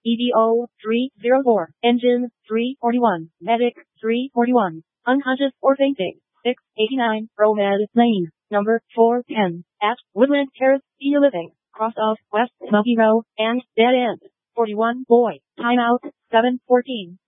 EDO 304, engine 341, medic 341, unconscious or fainting. 689, Romed Lane, number 410, at Woodland Terrace, Senior Living, cross of West Smoky Row, and dead end. 41 boy, timeout, 7:14.